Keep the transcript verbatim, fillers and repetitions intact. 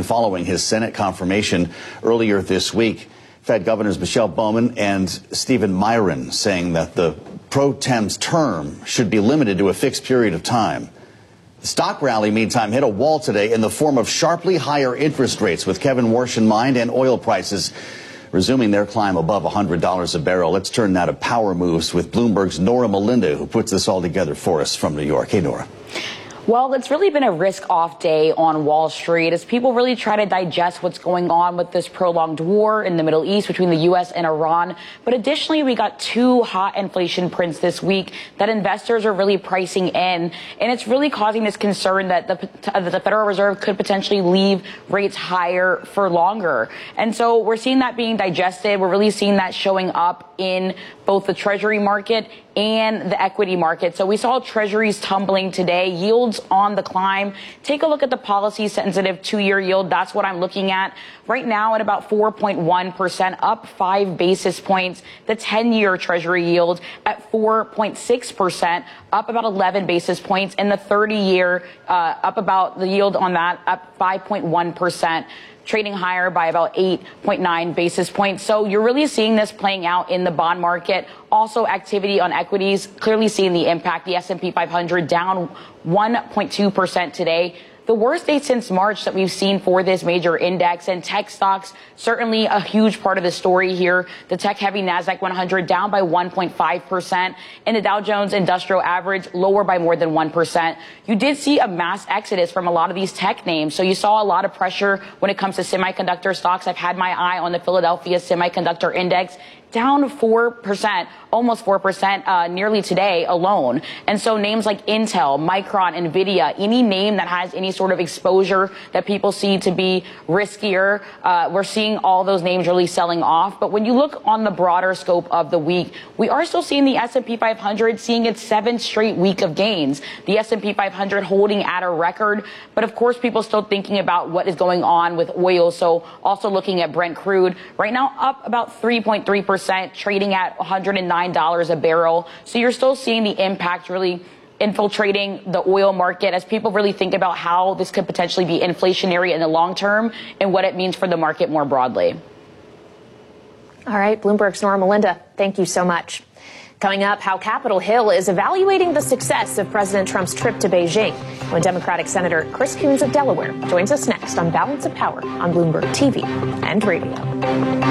again following his Senate confirmation earlier this week. Fed Governors Michelle Bowman and Stephen Myron saying that the pro tem's term should be limited to a fixed period of time. The stock rally, meantime, hit a wall today in the form of sharply higher interest rates, with Kevin Warsh in mind, and oil prices resuming their climb above one hundred dollars a barrel. Let's turn now to power moves with Bloomberg's Nora Melinda, who puts this all together for us from New York. Hey, Nora. Well, it's really been a risk-off day on Wall Street as people really try to digest what's going on with this prolonged war in the Middle East between the U S and Iran. But additionally, we got two hot inflation prints this week that investors are really pricing in. And it's really causing this concern that the, that the Federal Reserve could potentially leave rates higher for longer. And so we're seeing that being digested. We're really seeing that showing up in both the Treasury market and the equity market. So we saw Treasuries tumbling today, yields on the climb. Take a look at the policy sensitive two-year yield. That's what I'm looking at right now at about four point one percent, up five basis points. The ten-year Treasury yield at four point six percent, up about eleven basis points. And the thirty-year uh, up about the yield on that up five point one percent. Trading higher by about eight point nine basis points. So you're really seeing this playing out in the bond market. Also, activity on equities, clearly seeing the impact. The S and P five hundred down one point two percent today. The worst day since March that we've seen for this major index, and tech stocks, certainly a huge part of the story here. The tech-heavy NASDAQ one hundred down by one point five percent, and the Dow Jones Industrial Average lower by more than one percent. You did see a mass exodus from a lot of these tech names, so you saw a lot of pressure when it comes to semiconductor stocks. I've had my eye on the Philadelphia Semiconductor Index, down four percent, almost four percent, uh, nearly today alone. And so names like Intel, Micron, NVIDIA, any name that has any sort of exposure that people see to be riskier, uh, we're seeing all those names really selling off. But when you look on the broader scope of the week, we are still seeing the S and P five hundred seeing its seventh straight week of gains. The S and P five hundred holding at a record. But of course, people still thinking about what is going on with oil. So also looking at Brent crude right now up about three point three percent, trading at one hundred nine dollars a barrel. So you're still seeing the impact really infiltrating the oil market as people really think about how this could potentially be inflationary in the long term and what it means for the market more broadly. All right, Bloomberg's Nora Melinda, thank you so much. Coming up, how Capitol Hill is evaluating the success of President Trump's trip to Beijing when Democratic Senator Chris Coons of Delaware joins us next on Balance of Power on Bloomberg T V and radio.